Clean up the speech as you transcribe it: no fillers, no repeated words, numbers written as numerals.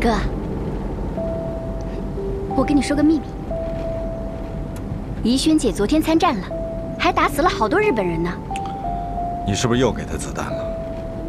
哥，我跟你说个秘密，怡萱姐昨天参战了，还打死了好多日本人呢。 你是不是又给她子弹了？